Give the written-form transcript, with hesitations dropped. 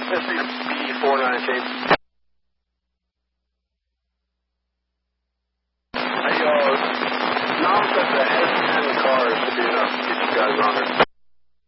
SB49 shape. Hey, now that the head and the car should be enough to get you guys on it.